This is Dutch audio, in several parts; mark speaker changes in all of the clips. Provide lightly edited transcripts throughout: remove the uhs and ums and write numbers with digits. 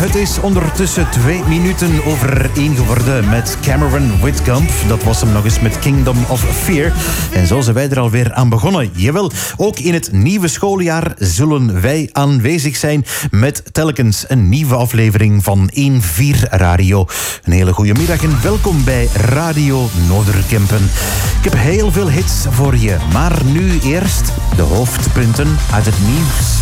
Speaker 1: Het is ondertussen 2 minuten over 1 geworden met Cameron Whitcomb. Dat was hem nog eens met Kingdom of Fear. En zo zijn wij er alweer aan begonnen. Jawel, ook in het nieuwe schooljaar zullen wij aanwezig zijn met telkens een nieuwe aflevering van 1-4 Radio. Een hele goede middag en welkom bij Radio Noorderkempen. Ik heb heel veel hits voor je, maar nu eerst de hoofdpunten uit het nieuws.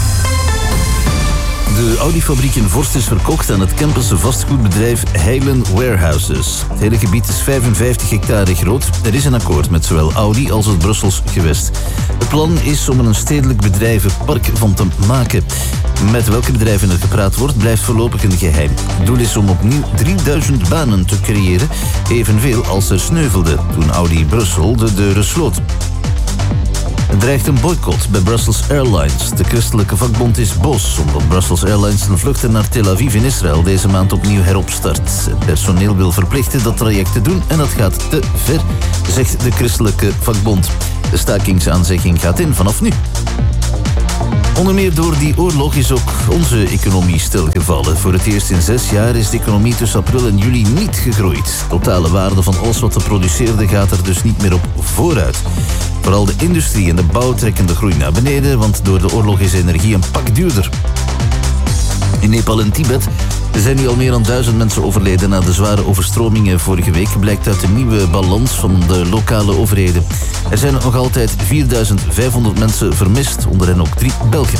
Speaker 2: De Audi-fabriek in Vorst is verkocht aan het Kempense vastgoedbedrijf Heilen Warehouses. Het hele gebied is 55 hectare groot. Er is een akkoord met zowel Audi als het Brussels gewest. Het plan is om er een stedelijk bedrijvenpark van te maken. Met welke bedrijven er gepraat wordt, blijft voorlopig een geheim. Het doel is om opnieuw 3000 banen te creëren, evenveel als er sneuvelde toen Audi Brussel de deuren sloot. Er dreigt een boycott bij Brussels Airlines. De christelijke vakbond is boos omdat Brussels Airlines een vluchten naar Tel Aviv in Israël deze maand opnieuw heropstart. Het personeel wil verplichten dat traject te doen en dat gaat te ver, zegt de christelijke vakbond. De stakingsaanzegging gaat in vanaf nu. Onder meer door die oorlog is ook onze economie stilgevallen. Voor het eerst in 6 jaar is de economie tussen april en juli niet gegroeid. De totale waarde van alles wat we produceerden gaat er dus niet meer op vooruit. Vooral de industrie en de bouw trekken de groei naar beneden, want door de oorlog is energie een pak duurder. In Nepal en Tibet zijn nu al meer dan 1000 mensen overleden na de zware overstromingen vorige week, blijkt uit de nieuwe balans van de lokale overheden. Er zijn nog altijd 4500 mensen vermist, onder hen ook 3 Belgen.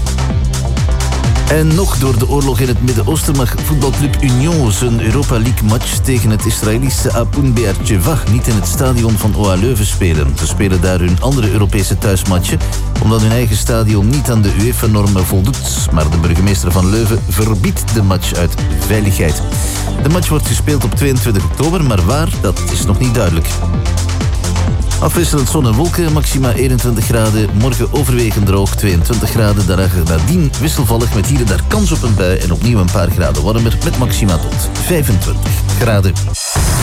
Speaker 2: En nog door de oorlog in het Midden-Oosten mag voetbalclub Union zijn Europa League match tegen het Israëlische Apun Be'er-Sheva niet in het stadion van OA Leuven spelen. Ze spelen daar hun andere Europese thuismatchen, omdat hun eigen stadion niet aan de UEFA-normen voldoet. Maar de burgemeester van Leuven verbiedt de match uit veiligheid. De match wordt gespeeld op 22 oktober, maar waar, dat is nog niet duidelijk. Afwisselend zon en wolken, maxima 21 graden. Morgen overwegend droog, 22 graden. Daarachter nadien wisselvallig met hier en daar kans op een bui. En opnieuw een paar graden warmer met maxima tot 25 graden.